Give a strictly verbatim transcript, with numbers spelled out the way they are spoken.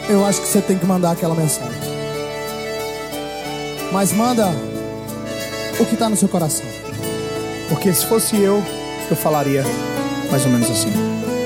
eu acho que você tem que mandar aquela mensagem. Mas manda o que está no seu coração. Porque se fosse eu, eu falaria mais ou menos assim: